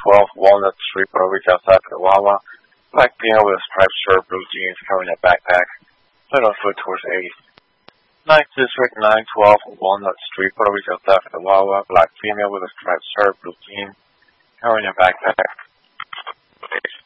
912 Walnut Street, Puerto Rico, outside of the Wawa. Black female with a striped shirt, blue jeans, carrying a backpack. Head on foot towards 80th. 9th District, 912 Walnut Street, Puerto Rico, outside of the Wawa. Black female with a striped shirt, blue jeans, carrying a backpack.